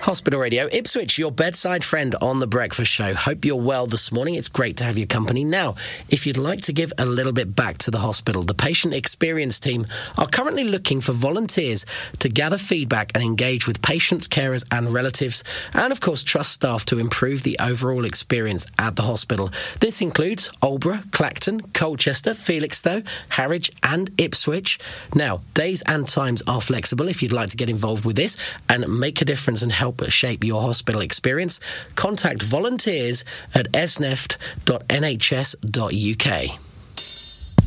Hospital Radio, Ipswich, your bedside friend on The Breakfast Show. Hope you're well this morning. It's great to have your company. Now, if you'd like to give a little bit back to the hospital, the Patient Experience team are currently looking for volunteers to gather feedback and engage with patients, carers and relatives, and of course trust staff to improve the overall experience at the hospital. This includes Aldeburgh, Clacton, Colchester, Felixstowe, Harwich and Ipswich. Now, days and times are flexible if you'd like to get involved with this and make a difference and help shape your hospital experience. Contact volunteers at esneft.nhs.uk.